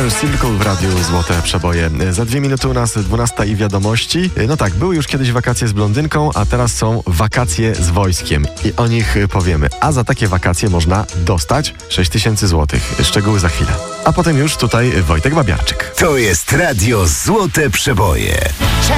Inner Circle w radiu Złote Przeboje. Za 2 minuty u nas 12 i wiadomości. No tak, były już kiedyś wakacje z blondynką, a teraz są wakacje z wojskiem. I o nich powiemy. A za takie wakacje można dostać 6000 zł. Szczegóły za chwilę. A potem już tutaj Wojtek Babiarczyk. To jest radio Złote Przeboje.